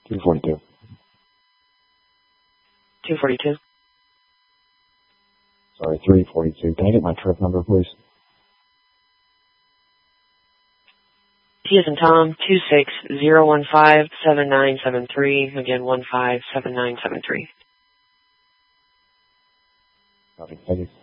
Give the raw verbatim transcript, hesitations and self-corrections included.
two forty-two. two forty-two. Sorry, three forty-two. Can I get my trip number, please? T as in Tom, two six zero one five seven nine seven three. Again, one five seven nine seven three. Copy. Thank you.